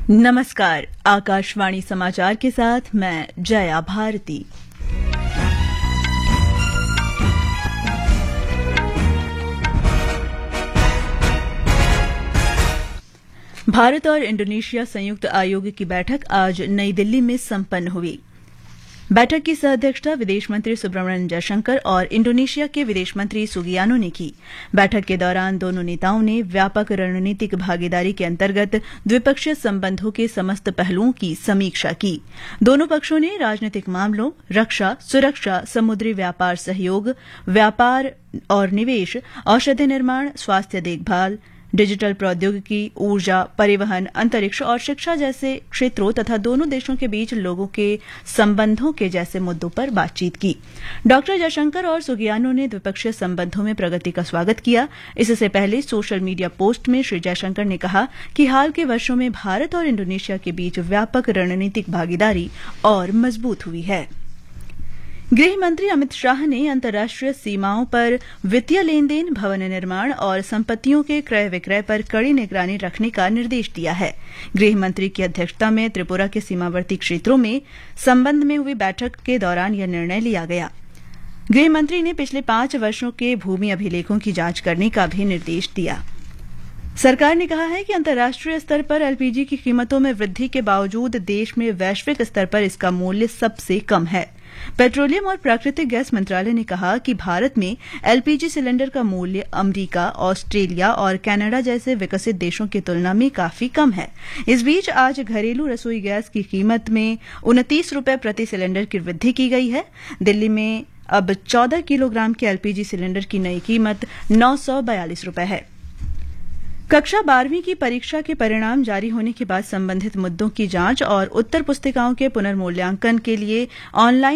नमस्कार। आकाशवाणी समाचार के साथ मैं जया भारती। भारत और इंडोनेशिया संयुक्त आयोग की बैठक आज नई दिल्ली में संपन्न हुई। बैठक की सह-अध्यक्षता विदेश मंत्री सुब्रमण्यम जयशंकर और इंडोनेशिया के विदेश मंत्री सुगियानो ने की। बैठक के दौरान दोनों नेताओं ने व्यापक रणनीतिक भागीदारी के अंतर्गत द्विपक्षीय संबंधों के समस्त पहलुओं की समीक्षा की। दोनों पक्षों ने राजनीतिक मामलों, रक्षा, सुरक्षा, समुद्री व्यापार सहयोग, व्यापार और निवेश, औषधि निर्माण, स्वास्थ्य देखभाल, डिजिटल प्रौद्योगिकी, ऊर्जा, परिवहन, अंतरिक्ष और शिक्षा जैसे क्षेत्रों तथा दोनों देशों के बीच लोगों के संबंधों के जैसे मुद्दों पर बातचीत की। डॉ जयशंकर और सुगियानो ने द्विपक्षीय संबंधों में प्रगति का स्वागत किया। इससे पहले सोशल मीडिया पोस्ट में श्री जयशंकर ने कहा कि हाल के वर्षों में भारत और इंडोनेशिया के बीच व्यापक रणनीतिक भागीदारी और मजबूत हुई है। गृह मंत्री अमित शाह ने अंतर्राष्ट्रीय सीमाओं पर वित्तीय लेन देन, भवन निर्माण और संपत्तियों के क्रय विक्रय पर कड़ी निगरानी रखने का निर्देश दिया है। गृह मंत्री की अध्यक्षता में त्रिपुरा के सीमावर्ती क्षेत्रों में संबंध में हुई बैठक के दौरान यह निर्णय लिया गया। गृह मंत्री ने पिछले 5 वर्षों के भूमि अभिलेखों की जांच करने का भी निर्देश दिया। सरकार ने कहा है कि अंतर्राष्ट्रीय स्तर पर एलपीजी की कीमतों में वृद्धि के बावजूद देश में वैश्विक स्तर पर इसका मूल्य सबसे कम है। पेट्रोलियम और प्राकृतिक गैस मंत्रालय ने कहा कि भारत में एलपीजी सिलेंडर का मूल्य अमेरिका, ऑस्ट्रेलिया और कनाडा जैसे विकसित देशों की तुलना में काफी कम है। इस बीच आज घरेलू रसोई गैस की कीमत में 29 रुपये प्रति सिलेंडर की वृद्धि की गई है। दिल्ली में अब 14 किलोग्राम के एलपीजी सिलेंडर की नई कीमत 942 रुपये है। कक्षा 12वीं की परीक्षा के परिणाम जारी होने के बाद संबंधित मुद्दों की जांच और उत्तर पुस्तिकाओं के पुनर्मूल्यांकन के लिए ऑनलाइन